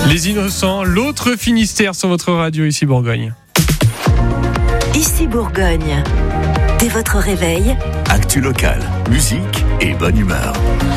Les Innocents, l'autre Finistère sur votre radio, ici Bourgogne. Ici Bourgogne. Dès votre réveil, actu locale, musique et bonne humeur.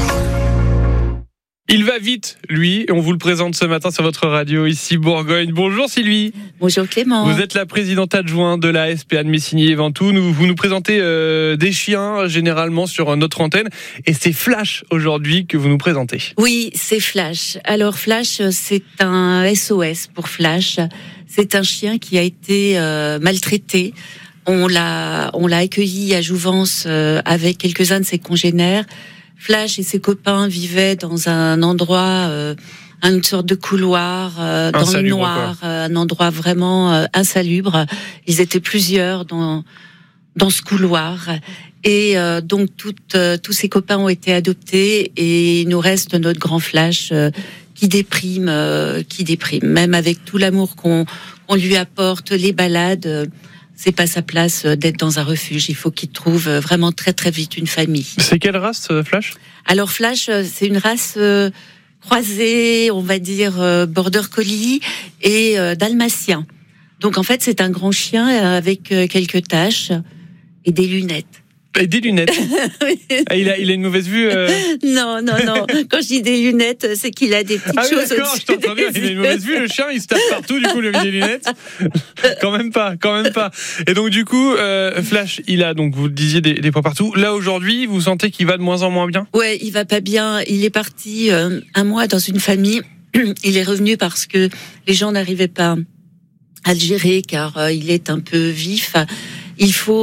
Il va vite, lui, et on vous le présente ce matin sur votre radio, ici Bourgogne. Bonjour Sylvie. Bonjour Clément. Vous êtes la présidente adjointe de la SPA de Messigny et Ventoux. Vous nous présentez des chiens, généralement, sur notre antenne. Et c'est Flash, aujourd'hui, que vous nous présentez. Oui, c'est Flash. Alors Flash, c'est un SOS pour Flash. C'est un chien qui a été maltraité. On l'a accueilli à Jouvence avec quelques-uns de ses congénères. Flash et ses copains vivaient dans un endroit, une sorte de couloir dans le noir, un endroit vraiment insalubre. Ils étaient plusieurs dans ce couloir. Et donc tous ces copains ont été adoptés et il nous reste notre grand Flash qui déprime, même avec tout l'amour qu'on lui apporte, les balades. C'est pas sa place d'être dans un refuge. Il faut qu'il trouve vraiment très très vite une famille. C'est quelle race, Flash ? Alors Flash, c'est une race croisée, on va dire border collie et dalmatien. Donc en fait, c'est un grand chien avec quelques taches et des lunettes. Et des lunettes. Ah, il a une mauvaise vue. Non. Quand je dis des lunettes, c'est qu'il a des petites choses. Ah oui, d'accord, je t'entends bien. Il a une mauvaise vue. Le chien, il se tape partout. Du coup, il a mis des lunettes. Quand même pas. Et donc, du coup, Flash, il a, donc, vous le disiez, des points partout. Là, aujourd'hui, vous sentez qu'il va de moins en moins bien ? Ouais, il va pas bien. Il est parti un mois dans une famille. Il est revenu parce que les gens n'arrivaient pas à le gérer car il est un peu vif. Il faut